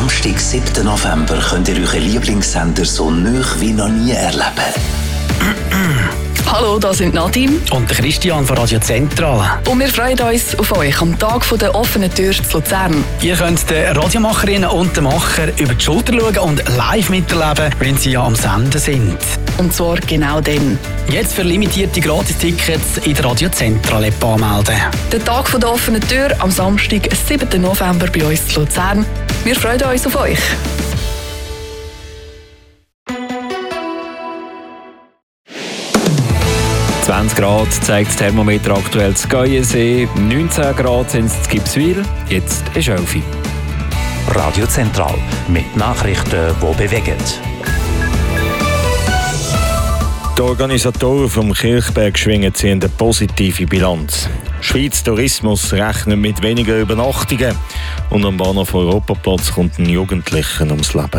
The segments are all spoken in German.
Samstag, 7. November, könnt ihr euren Lieblingssender so nah wie noch nie erleben. Hallo, das sind Nadim und Christian von Radio Zentral. Und wir freuen uns auf euch am Tag der offenen Tür zu Luzern. Ihr könnt den Radiomacherinnen und den Macher über die Schulter schauen und live miterleben, wenn sie ja am Senden sind. Und zwar genau dann. Jetzt für limitierte Gratis-Tickets in der Radio Zentral-App anmelden. Der Tag der offenen Tür am Samstag, 7. November bei uns zu Luzern. Wir freuen uns auf euch. – 20 Grad zeigt das Thermometer aktuell zu Geiensee, 19 Grad sind es zu Gipswil, jetzt ist 11 Uhr. Radio Zentral mit Nachrichten, die bewegen. Die Organisatoren vom Kirchberg-Schwingen ziehen eine positive Bilanz. Schweiz Tourismus rechnet mit weniger Übernachtungen und am Bahnhof Europaplatz kommt ein Jugendlicher ums Leben.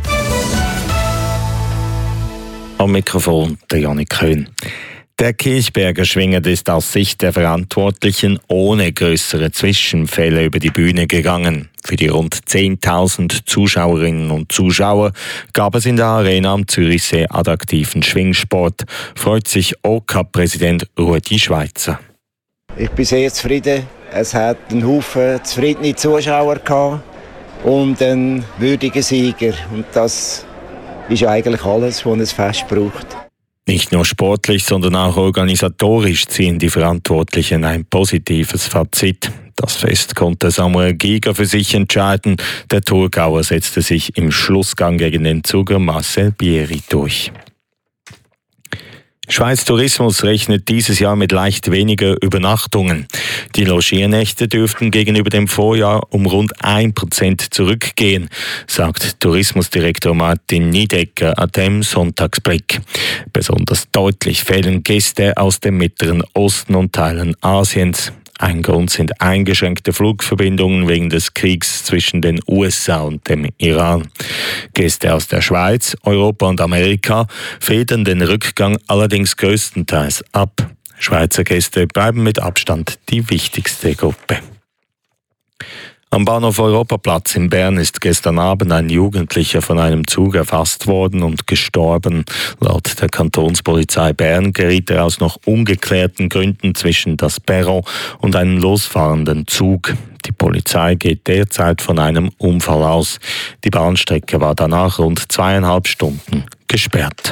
Am Mikrofon der Janik Köhn. Der Kirchberger Schwingen ist aus Sicht der Verantwortlichen ohne größere Zwischenfälle über die Bühne gegangen. Für die rund 10.000 Zuschauerinnen und Zuschauer gab es in der Arena am Zürichsee attraktiven Schwingsport, freut sich OK-Präsident Rudi Schweizer. Ich bin sehr zufrieden. Es hat einen Haufen zufriedene Zuschauer gehabt und einen würdigen Sieger. Und das ist eigentlich alles, was ein Fest braucht. Nicht nur sportlich, sondern auch organisatorisch ziehen die Verantwortlichen ein positives Fazit. Das Fest konnte Samuel Giger für sich entscheiden. Der Thurgauer setzte sich im Schlussgang gegen den Zuger Marcel Bieri durch. Schweiz Tourismus rechnet dieses Jahr mit leicht weniger Übernachtungen. Die Logiernächte dürften gegenüber dem Vorjahr um rund 1% zurückgehen, sagt Tourismusdirektor Martin Niedecker am Sonntagsblick. Besonders deutlich fehlen Gäste aus dem Mittleren Osten und Teilen Asiens. Ein Grund sind eingeschränkte Flugverbindungen wegen des Kriegs zwischen den USA und dem Iran. Gäste aus der Schweiz, Europa und Amerika federn den Rückgang allerdings größtenteils ab. Schweizer Gäste bleiben mit Abstand die wichtigste Gruppe. Am Bahnhof Europaplatz in Bern ist gestern Abend ein Jugendlicher von einem Zug erfasst worden und gestorben. Laut der Kantonspolizei Bern geriet er aus noch ungeklärten Gründen zwischen das Perron und einen losfahrenden Zug. Die Polizei geht derzeit von einem Unfall aus. Die Bahnstrecke war danach rund 2,5 Stunden gesperrt.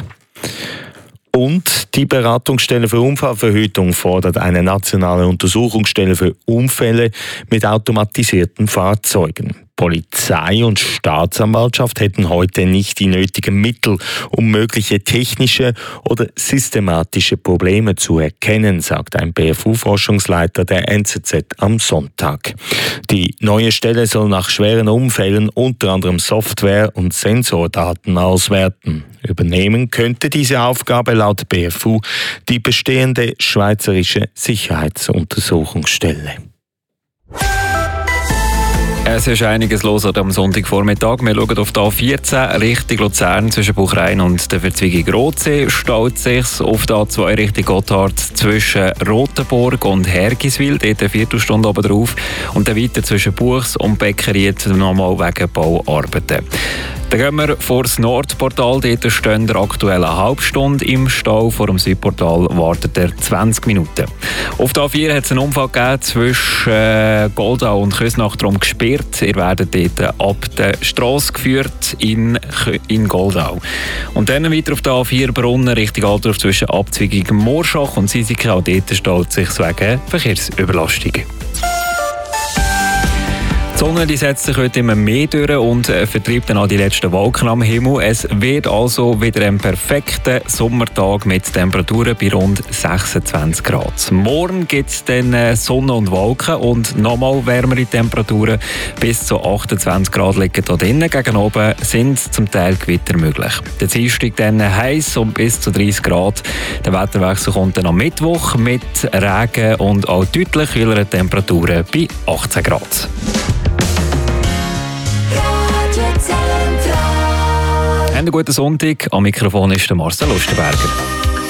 Und die Beratungsstelle für Unfallverhütung fordert eine nationale Untersuchungsstelle für Unfälle mit automatisierten Fahrzeugen. Polizei und Staatsanwaltschaft hätten heute nicht die nötigen Mittel, um mögliche technische oder systematische Probleme zu erkennen, sagt ein BFU-Forschungsleiter der NZZ am Sonntag. Die neue Stelle soll nach schweren Unfällen unter anderem Software- und Sensordaten auswerten. Übernehmen könnte diese Aufgabe laut BFU die bestehende Schweizerische Sicherheitsuntersuchungsstelle. Es ist einiges los am Sonntagvormittag. Wir schauen auf die A14 Richtung Luzern zwischen Buchrein und der Verzweigung Rotsee. Staut sich auf die A2 Richtung Gotthard zwischen Rotenburg und Hergiswil. Dort eine Viertelstunde oben drauf. Und dann weiter zwischen Buchs und Beckeriet nochmal wegen Bauarbeiten. Dann gehen wir vor das Nordportal. Dort stehen wir aktuell eine halbe Stunde im Stau. Vor dem Südportal wartet er 20 Minuten. Auf der A4 hat es einen Unfall gegeben zwischen Goldau und Küsnacht, darum gesperrt. Ihr werdet dort ab der Strasse geführt in Goldau. Und dann weiter auf der A4 Brunnen Richtung Altdorf zwischen Abzweigung Morschach und Sisika. Auch dort staut sich wegen Verkehrsüberlastungen. Die Sonne die setzt sich heute immer mehr durch und vertreibt dann auch die letzten Wolken am Himmel. Es wird also wieder ein perfekter Sommertag mit Temperaturen bei rund 26 Grad. Morgen gibt es dann Sonne und Wolken und nochmal wärmere Temperaturen. Bis zu 28 Grad liegen hier drinnen. Gegen oben sind zum Teil Gewitter möglich. Der Dienstag dann heiß und bis zu 30 Grad. Der Wetterwechsel kommt dann am Mittwoch mit Regen und auch deutlich kühleren Temperaturen bei 18 Grad. Einen guten Sonntag. Am Mikrofon ist der Marcel Lustenberger.